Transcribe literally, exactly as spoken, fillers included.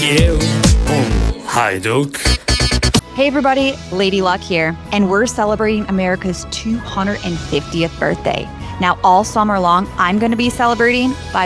Kiev und Hajduk. Hey everybody, Lady Luck here, and we're celebrating America's two hundred fiftieth birthday. Now all summer long, I'm going to be celebrating by